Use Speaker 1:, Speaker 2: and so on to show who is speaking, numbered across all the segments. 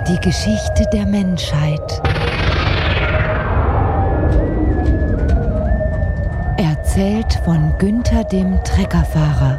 Speaker 1: Die Geschichte der Menschheit. Erzählt von Günther dem Treckerfahrer.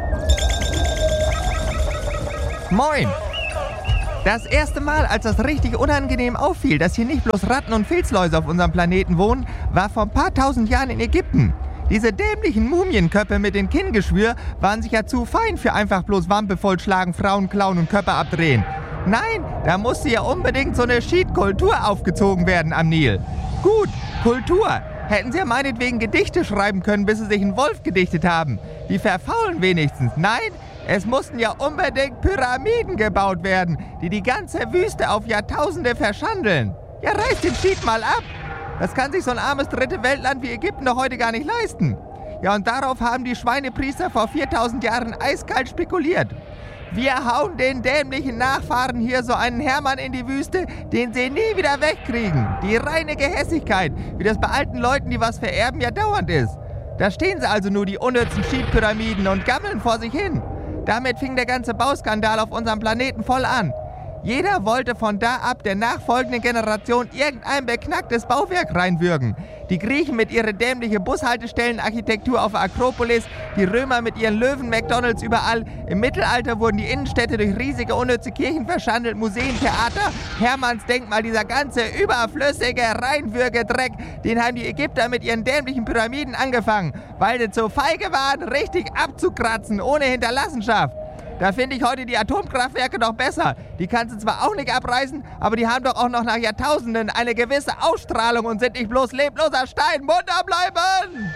Speaker 2: Moin! Das erste Mal, als das richtig unangenehm auffiel, dass hier nicht bloß Ratten und Filzläuse auf unserem Planeten wohnen, war vor ein paar tausend Jahren in Ägypten. Diese dämlichen Mumienköpfe mit dem Kinngeschwür waren sicher zu fein für einfach bloß Wampe vollschlagen, Frauen klauen und Köpfe abdrehen. Nein, da musste ja unbedingt so eine Schiedkultur aufgezogen werden am Nil. Gut, Kultur. Hätten sie ja meinetwegen Gedichte schreiben können, bis sie sich einen Wolf gedichtet haben. Die verfaulen wenigstens. Nein, es mussten ja unbedingt Pyramiden gebaut werden, die die ganze Wüste auf Jahrtausende verschandeln. Ja, reißt den Schied mal ab. Das kann sich so ein armes dritte Weltland wie Ägypten doch heute gar nicht leisten. Ja, und darauf haben die Schweinepriester vor 4000 Jahren eiskalt spekuliert. Wir hauen den dämlichen Nachfahren hier so einen Hermann in die Wüste, den sie nie wieder wegkriegen. Die reine Gehässigkeit, wie das bei alten Leuten, die was vererben, ja dauernd ist. Da stehen sie also nur, die unnützen Schiedpyramiden, und gammeln vor sich hin. Damit fing der ganze Bauskandal auf unserem Planeten voll an. Jeder wollte von da ab der nachfolgenden Generation irgendein beknacktes Bauwerk reinwürgen. Die Griechen mit ihrer dämlichen Bushaltestellenarchitektur auf der Akropolis, die Römer mit ihren Löwen-McDonalds überall. Im Mittelalter wurden die Innenstädte durch riesige unnütze Kirchen verschandelt, Museen, Theater, Hermanns Denkmal, dieser ganze überflüssige Reinwürgedreck, den haben die Ägypter mit ihren dämlichen Pyramiden angefangen, weil sie zu feige waren, richtig abzukratzen, ohne Hinterlassenschaft. Da finde ich heute die Atomkraftwerke doch besser. Die kannst du zwar auch nicht abreißen, aber die haben doch auch noch nach Jahrtausenden eine gewisse Ausstrahlung und sind nicht bloß lebloser Stein. Munter bleiben!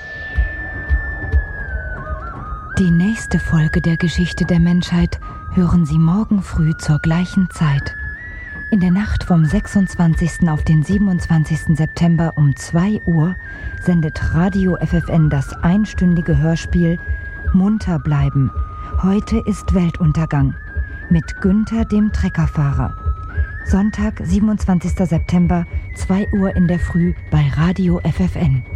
Speaker 1: Die nächste Folge der Geschichte der Menschheit hören Sie morgen früh zur gleichen Zeit. In der Nacht vom 26. auf den 27. September um 2 Uhr sendet Radio FFN das einstündige Hörspiel Munter bleiben. Heute ist Weltuntergang mit Günther dem Treckerfahrer. Sonntag, 27. September, 2 Uhr in der Früh bei Radio FFN.